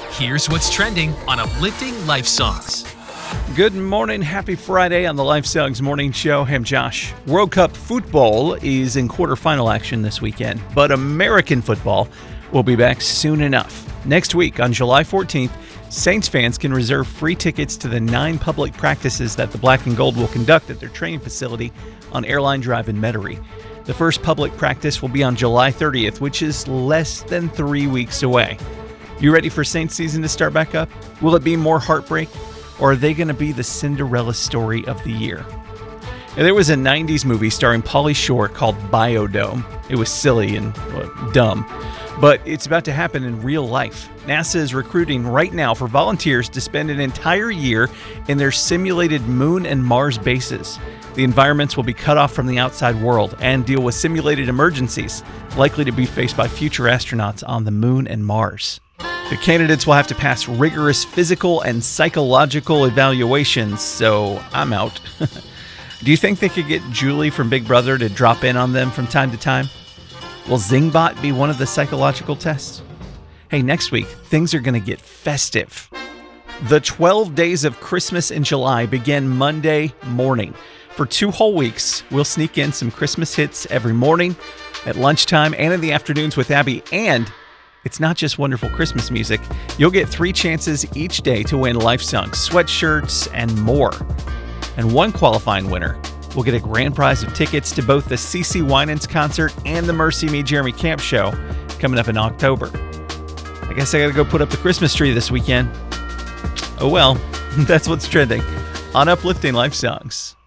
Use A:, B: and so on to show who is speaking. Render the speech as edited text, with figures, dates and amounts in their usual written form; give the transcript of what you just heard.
A: Here's what's trending on Uplifting Life Songs.
B: Good morning. Happy Friday on the Life Songs Morning Show. I'm Josh. World Cup football is in quarterfinal action this weekend, but American football will be back soon enough. Next week on July 14th, Saints fans can reserve free tickets to the 9 public practices that the Black and Gold will conduct at their training facility on Airline Drive in Metairie. The first public practice will be on July 30th, which is less than 3 weeks away. You ready for Saints season to start back up? Will it be more heartbreak, or are they going to be the Cinderella story of the year? Now, there was a 90s movie starring Pauly Shore called Biodome. It was silly and dumb, but it's about to happen in real life. NASA is recruiting right now for volunteers to spend an entire year in their simulated Moon and Mars bases. The environments will be cut off from the outside world and deal with simulated emergencies likely to be faced by future astronauts on the Moon and Mars. The candidates will have to pass rigorous physical and psychological evaluations, so I'm out. Do you think they could get Julie from Big Brother to drop in on them from time to time? Will Zingbot be one of the psychological tests? Hey, next week, things are going to get festive. The 12 days of Christmas in July begin Monday morning. For 2 whole weeks, we'll sneak in some Christmas hits every morning, at lunchtime, and in the afternoons with Abby. And it's not just wonderful Christmas music. You'll get 3 chances each day to win Life Songs, sweatshirts, and more. And one qualifying winner will get a grand prize of tickets to both the CeCe Winans concert and the Mercy Me Jeremy Camp show coming up in October. I guess I gotta go put up the Christmas tree this weekend. Oh well, that's what's trending on Uplifting Life Songs.